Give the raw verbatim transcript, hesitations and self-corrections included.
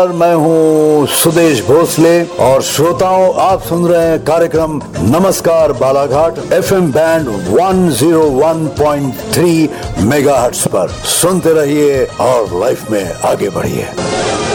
नमस्कार, मैं हूं सुदेश भोसले और श्रोताओं, आप सुन रहे हैं कार्यक्रम नमस्कार बालाघाट एफएम बैंड एक सौ एक पॉइंट तीन मेगाहर्ट्ज पर। सुनते रहिए और लाइफ में आगे बढ़िए।